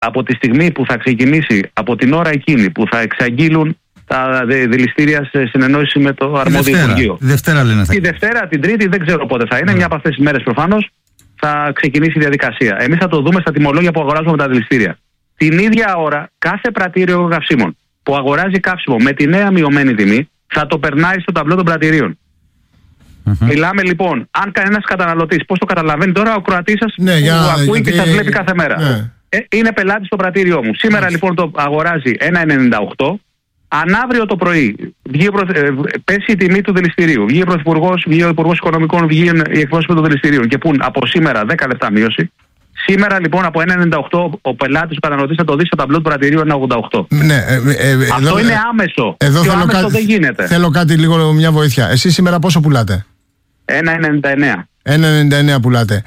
από τη στιγμή που θα ξεκινήσει, από την ώρα εκείνη που θα εξαγγείλουν τα δηληστήρια σε συνεννόηση με το αρμόδιο Υπουργείο. Δευτέρα λένε θα. Τη Δευτέρα, την Τρίτη, δεν ξέρω πότε θα είναι. Μια από αυτές τις μέρες προφανώς θα ξεκινήσει η διαδικασία. Εμείς θα το δούμε στα τιμολόγια που αγοράζουμε με τα δηληστήρια. Την ίδια ώρα, κάθε πρατήριο καυσίμων που αγοράζει καύσιμο με τη νέα μειωμένη τιμή θα το περνάει στο ταμπλό των πρατηρίων. Μιλάμε λοιπόν, αν κανένας καταναλωτής, πώς το καταλαβαίνει τώρα ο Κροατής σας που ακούει και σας βλέπει κάθε μέρα. Είναι πελάτης στο πρατήριό μου. Σήμερα λοιπόν το αγοράζει 1,98. Αν αύριο το πρωί πέσει η τιμή του δηληστηρίου, βγει ο Πρωθυπουργός, βγει ο Υπουργός Οικονομικών, βγει οι εκπρόσωποι των δηληστηρίων και πούν από σήμερα 10 λεπτά μείωση. Σήμερα λοιπόν από 1,98 ο πελάτης, ο καταναλωτής θα το δει στο ταμπλό του πρατηρίου 1,88. Αυτό είναι άμεσο. Εδώ και άμεσο δεν γίνεται. Θέλω κάτι λίγο, μια βοήθεια. Εσείς σήμερα πόσο πουλάτε? 1,99. 1,99 πουλάτε.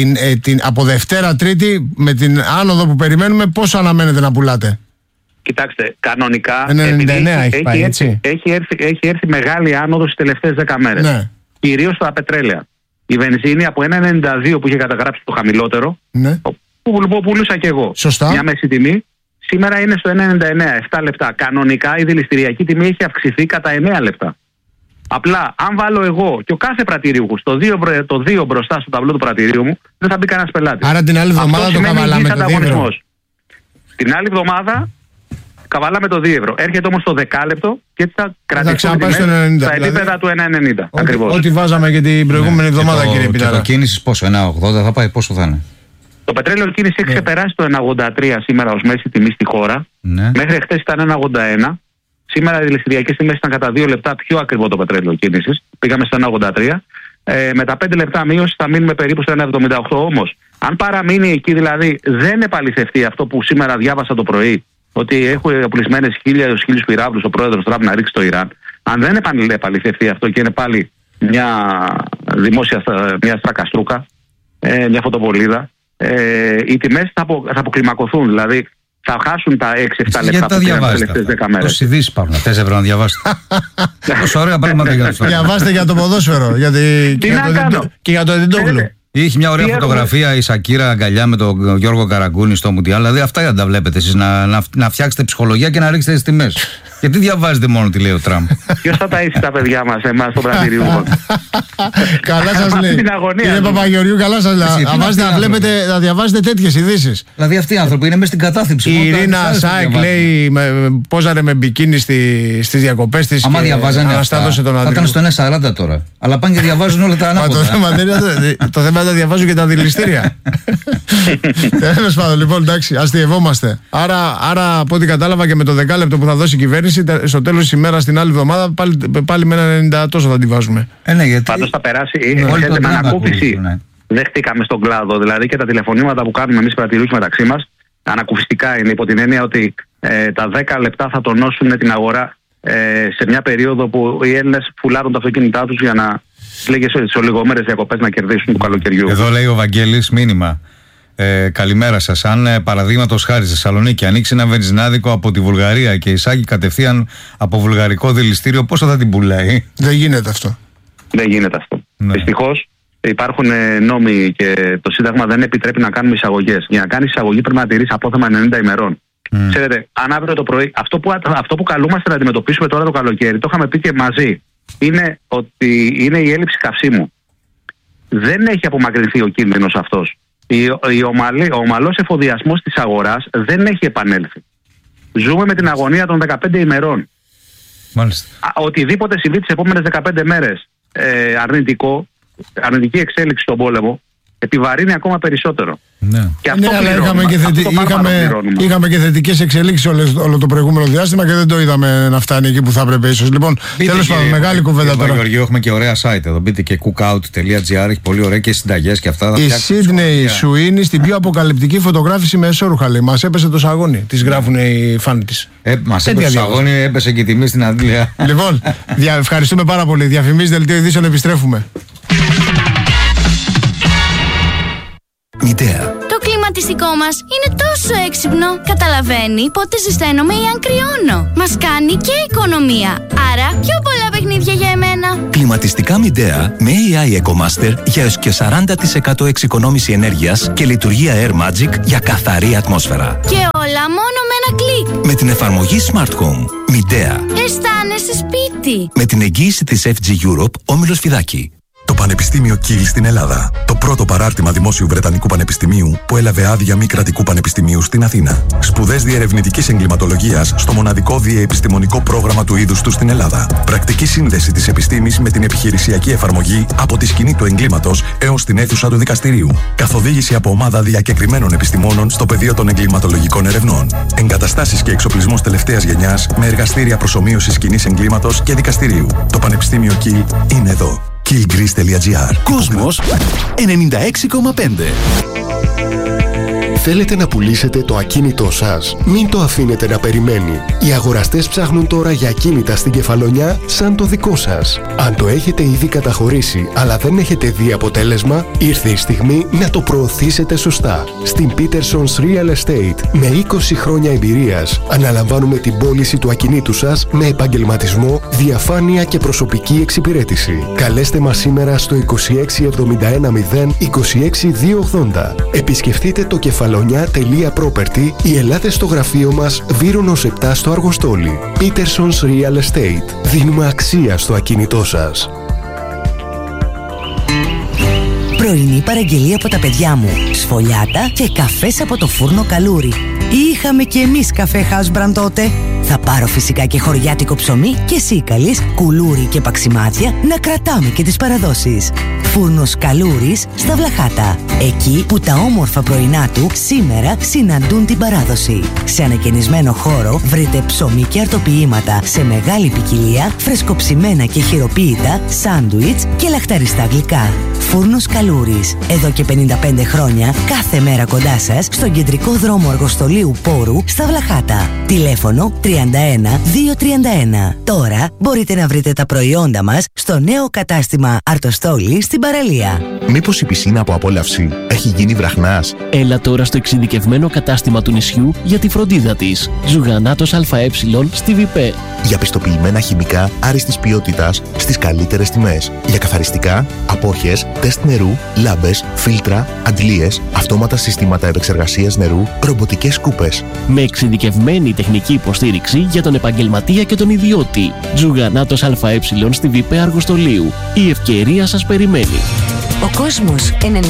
Από Δευτέρα Τρίτη με την άνοδο που περιμένουμε πόσο αναμένετε να πουλάτε? Κοιτάξτε, κανονικά 1,99 έχει πάει, έτσι. Έχει έρθει μεγάλη άνοδος στις τελευταίες 10 μέρες. Ναι. Κυρίως στα πετρέλαια. Η βενζίνη από 1,92 που είχε καταγράψει το χαμηλότερο, ναι, που πουλούσα και εγώ. Σωστά. Μια μέση τιμή, σήμερα είναι στο 1,99, 7 λεπτά. Κανονικά η δηληστηριακή τιμή έχει αυξηθεί κατά 9 λεπτά. Απλά, αν βάλω εγώ και ο κάθε πρατήριουχος το 2 μπροστά στο ταμπλό του πρατηρίου μου, δεν θα μπει κανένας πελάτης. Άρα την άλλη εβδομάδα το καβαλάμε το 2 ευρώ. Την άλλη εβδομάδα καβαλάμε το 2 ευρώ. Έρχεται όμως το δεκάλεπτο και έτσι θα κρατήσουμε τα επίπεδα του 1,90. Ακριβώς. Ό,τι βάζαμε και την προηγούμενη εβδομάδα, κύριε Πιτάρα. Και το κίνησης πόσο, 1,80 θα πάει, πόσο θα είναι? Το πετρέλαιο κίνηση έχει ξεπεράσει το 1,83 σήμερα ως μέση τιμή στη χώρα. Ναι. Μέχρι χτες ήταν 1,81. Σήμερα οι δηληστηριακές τιμές ήταν κατά 2 λεπτά πιο ακριβό το πετρέλαιο κίνησης. Πήγαμε στο 1,83. Με τα 5 λεπτά μείωση θα μείνουμε περίπου στο 1,78. Όμως, αν παραμείνει εκεί, δηλαδή δεν επαληθευτεί αυτό που σήμερα διάβασα το πρωί, ότι έχουν οπλισμένες 1.000 πυράβλους ο πρόεδρος Τραμπ να ρίξει το Ιράν, αν δεν επαληθευτεί αυτό και είναι πάλι μια δημόσια μια στρακαστρούκα, μια φωτοβολίδα, οι τιμές θα αποκλιμακωθούν. Δηλαδή θα χάσουν τα 6-7 λεπτά που πήραν τις τελευταίες 10 μέρες. Τόσοι ειδήσεις υπάρχουν, 4 ευρώ να διαβάσετε. Τόσο ωραία πράγματα για το διαβάστε για το ποδόσφαιρο και για το Εντόγλου. Είχε μια ωραία φωτογραφία η Σακύρα αγκαλιά με τον Γιώργο Καραγκούνη στο Μουντιάλ. Δηλαδή αυτά για να τα βλέπετε εσείς, να φτιάξετε ψυχολογία και να ρίξετε τις τιμές. Γιατί διαβάζετε μόνο τι λέει ο Τραμπ? Ποιος θα ταΐσει τα παιδιά μας, εμάς στο πρατήριο? Καλά σας λέει. Κύριε Παπαγεωργίου, καλά σας λέει. Να διαβάζετε τέτοιες ειδήσεις. Δηλαδή αυτοί οι άνθρωποι είναι μέσα στην κατάθλιψη. Η Ειρήνα Σάικ λέει πόζαρε με μπικίνι στις διακοπές της. Άμα διαβάζανε αυτά, θα ήταν στο 1,40 τώρα. Αλλά πάνε και διαβάζουν όλα τα ανάποδα. Το θέμα είναι να διαβάζουν και τα δηληστήρια. Τέλος πάντων, λοιπόν, εντάξει, αστειευόμαστε. Άρα, από ό,τι κατάλαβα και με το δεκάλεπτο που θα δώσει η κυβέρνηση, στο τέλος της ημέρας, την άλλη εβδομάδα, πάλι με ένα 90 τόσο θα τη βάζουμε. Πάντως θα περάσει. Με ανακούφιση δεχτήκαμε στον κλάδο. Δηλαδή και τα τηλεφωνήματα που κάνουμε εμείς πρατηριούχοι μεταξύ μας, ανακουφιστικά είναι, υπό την έννοια ότι τα 10 λεπτά θα τονώσουν την αγορά σε μια περίοδο που οι Έλληνες φουλάρουν τα αυτοκίνητά τους για να λέγε σε ολιγομέρες διακοπές να κερδίσουν του καλοκαιριού. Εδώ λέει ο Βαγγέλης μήνυμα. Καλημέρα σας. Αν παραδείγματος χάρη στη Θεσσαλονίκη ανοίξει ένα βενζινάδικο από τη Βουλγαρία και εισάγει κατευθείαν από βουλγαρικό δηληστήριο, πόσο θα την πουλάει? Δεν γίνεται αυτό. Δεν γίνεται αυτό. Ναι. Δυστυχώς υπάρχουν νόμοι και το Σύνταγμα δεν επιτρέπει να κάνουμε εισαγωγές. Για να κάνεις εισαγωγή πρέπει να τηρείς απόθεμα 90 ημερών. Ξέρετε, αν αύριο το πρωί, αυτό που καλούμαστε να αντιμετωπίσουμε τώρα το καλοκαίρι, το είχαμε πει και μαζί, είναι ότι είναι η έλλειψη καυσίμου. Δεν έχει απομακρυνθεί ο κίνδυνος αυτός. Ο ομαλός εφοδιασμός της αγοράς δεν έχει επανέλθει. Ζούμε με την αγωνία των 15 ημερών. Μάλιστα. Οτιδήποτε συμβεί τις επόμενες 15 μέρες αρνητική εξέλιξη στον πόλεμο, επιβαρύνει ακόμα περισσότερο. Ναι. Και αυτό είχαμε και θετικές εξελίξεις όλο το προηγούμενο διάστημα και δεν το είδαμε να φτάνει εκεί που θα έπρεπε ίσως. Λοιπόν, τέλος πάντων, μεγάλη κουβέντα τώρα. Γεωργίου, έχουμε και ωραία site εδώ. Μπείτε και cookout.gr, έχει πολύ ωραία και συνταγές και αυτά. Η Σίδνεϊ Σουίνι στην πιο αποκαλυπτική φωτογράφηση με εσώρουχα, λέει. Μας έπεσε το σαγόνι. Τις γράφουν οι φαν της. Μας έπεσε το σαγόνι, έπεσε και η τιμή στην Αγγλία. Λοιπόν, ευχαριστούμε πάρα πολύ. Διαφημίσεις, δελτίο ειδήσεων, επιστρέφουμε. Το κλίμα κλιματιστικό μας είναι τόσο έξυπνο. Καταλαβαίνει πότε ζεσταίνομαι ή αν κρυώνω. Μας κάνει και οικονομία. Άρα πιο πολλά παιχνίδια για εμένα. Κλιματιστικά Midea με AI EcoMaster για έως και 40% εξοικονόμηση ενέργειας και λειτουργία Air Magic για καθαρή ατμόσφαιρα. Και όλα μόνο με ένα κλικ. Με την εφαρμογή Smart Home. Midea. Αισθάνεσαι σπίτι. Με την εγγύηση της FG Europe, Όμιλος Φιδάκη. Το Πανεπιστήμιο Κιλ στην Ελλάδα. Το πρώτο παράρτημα δημόσιου Βρετανικού Πανεπιστημίου που έλαβε άδεια μη κρατικού πανεπιστημίου στην Αθήνα. Σπουδές διερευνητικής εγκληματολογίας στο μοναδικό διεπιστημονικό πρόγραμμα του είδους του στην Ελλάδα. Πρακτική σύνδεση της επιστήμης με την επιχειρησιακή εφαρμογή από τη σκηνή του εγκλήματος έως την αίθουσα του δικαστηρίου. Καθοδήγηση από ομάδα διακεκριμένων επιστημόνων στο πεδίο των εγκληματολογικών ερευνών. Εγκαταστάσεις και εξοπλισμός τελευταίας γενιάς με εργαστήρια προσομοίωσης σκηνής εγκλήματος και δικαστηρίου. Το Πανεπιστήμιο Κιλ είναι εδώ. killgreece.gr. Κόσμος 96,5. Θέλετε να πουλήσετε το ακίνητό σας? Μην το αφήνετε να περιμένει. Οι αγοραστές ψάχνουν τώρα για ακίνητα στην Κεφαλονιά σαν το δικό σας. Αν το έχετε ήδη καταχωρήσει αλλά δεν έχετε δει αποτέλεσμα, ήρθε η στιγμή να το προωθήσετε σωστά. Στην Peterson's Real Estate, με 20 χρόνια εμπειρίας, αναλαμβάνουμε την πώληση του ακινήτου σας με επαγγελματισμό, διαφάνεια και προσωπική εξυπηρέτηση. Καλέστε μας σήμερα στο 2671 0 26 280. Επισκεφτείτε το κεφαλονιά.property ή ελάτε στο γραφείο μας Βύρονος 7 στο Αργοστόλι. Peterson's Real Estate. Δίνουμε αξία στο ακίνητό σας. Πρωινή παραγγελία από τα παιδιά μου. Σφολιάτα και καφές από το φούρνο Καλούρι. Είχαμε και εμείς καφέ House Brand τότε. Θα πάρω φυσικά και χωριάτικο ψωμί και σίκαλης, κουλούρι και παξιμάδια να κρατάμε και τις παραδόσεις. Φούρνος Καλούρης στα Βλαχάτα. Εκεί που τα όμορφα πρωινά του σήμερα συναντούν την παράδοση. Σε ανακαινισμένο χώρο βρείτε ψωμί και αρτοποιήματα σε μεγάλη ποικιλία, φρεσκοψημένα και χειροποίητα, σάντουιτς και λαχταριστά γλυκά. Φούρνος Καλούρης. Εδώ και 55 χρόνια, κάθε μέρα κοντά σας, στον κεντρικό δρόμο Αργοστολίου Πόρου στα Βλαχάτα. Τηλέφωνο 31 231. Τώρα μπορείτε να βρείτε τα προϊόντα μας στο νέο κατάστημα Αρτοστόλη στην παραλία. Μήπως η πισίνα από απόλαυση έχει γίνει βραχνάς? Έλα τώρα στο εξειδικευμένο κατάστημα του νησιού για τη φροντίδα της. Ζουγανάτος ΑΕ στη ΒΙΠΕ. Για πιστοποιημένα χημικά άριστης ποιότητας στις καλύτερες τιμές. Για καθαριστικά, απόρχες, τεστ νερού, λάμπες, φίλτρα, αντλίες, αυτόματα συστήματα επεξεργασίας νερού, ρομποτικές σκούπες. Με εξειδικευμένη τεχνική υποστήριξη για τον επαγγελματία και τον ιδιώτη. Ζουγανάτος ΑΕ στη ΒΙΠΕ Αργοστολίου. Η ευκαιρία σας περιμένει. Ο κόσμος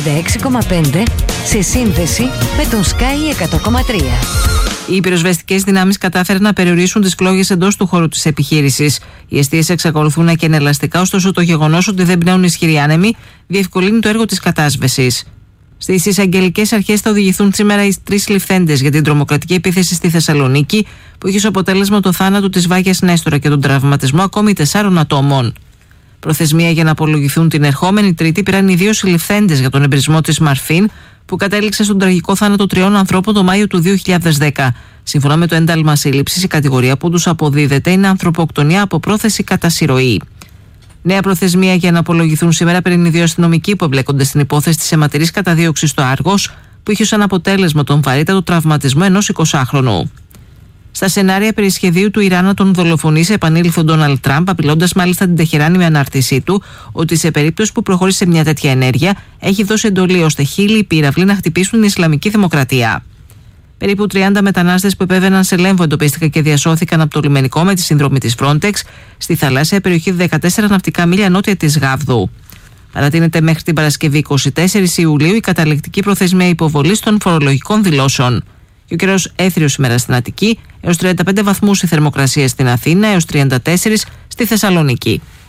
96,5 σε σύνδεση με τον Sky 100,3. Οι πυροσβεστικές δυνάμεις κατάφεραν να περιορίσουν τις φλόγες εντός του χώρου της επιχείρησης. Οι εστίες εξακολουθούν να καίνε ελαστικά, ωστόσο το γεγονός ότι δεν πνέουν ισχυροί άνεμοι διευκολύνει το έργο της κατάσβεσης. Στις εισαγγελικές αρχές θα οδηγηθούν σήμερα οι 3 ληφθέντες για την τρομοκρατική επίθεση στη Θεσσαλονίκη, που είχε ως αποτέλεσμα το θάνατο της Βάγιας Νέστορα και τον τραυματισμό ακόμη 4 ατόμων. Προθεσμία για να απολογηθούν την ερχόμενη Τρίτη πήραν οι 2 συλληφθέντες για τον εμπρισμό της Μαρφίν, που κατέληξε στον τραγικό θάνατο 3 ανθρώπων το Μάιο του 2010. Σύμφωνα με το ένταλμα σύλληψης, η κατηγορία που τους αποδίδεται είναι ανθρωποκτονία από πρόθεση κατά συρροή. Νέα προθεσμία για να απολογηθούν σήμερα πήραν οι 2 αστυνομικοί που εμπλέκονται στην υπόθεση της αιματηρής καταδίωξης στο Άργος, που είχε ως αποτέλεσμα τον βαρύτατο τραυματισμό ενός 20χρονου. Στα σενάρια περί σχεδίου του Ιράν να τον δολοφονήσει, επανήλθε ο Ντόναλντ Τραμπ, απειλώντας μάλιστα την Τεχεράνη με ανάρτησή του ότι σε περίπτωση που προχωρήσει σε μια τέτοια ενέργεια, έχει δώσει εντολή ώστε χίλιοι πύραυλοι να χτυπήσουν την Ισλαμική Δημοκρατία. Περίπου 30 μετανάστες που επέβαιναν σε Λέμβο εντοπίστηκαν και διασώθηκαν από το λιμενικό με τη συνδρομή της Frontex στη θαλάσσια περιοχή 14 ναυτικά μίλια νότια της Γάβδου. Παρατείνεται μέχρι την Παρασκευή 24 Ιουλίου η καταληκτική προθεσμία υποβολής των φορολογικών δηλώσεων. Και ο καιρός έθριος σήμερα στην Αττική, έως 35 βαθμούς η θερμοκρασία στην Αθήνα, έως 34 στη Θεσσαλονίκη.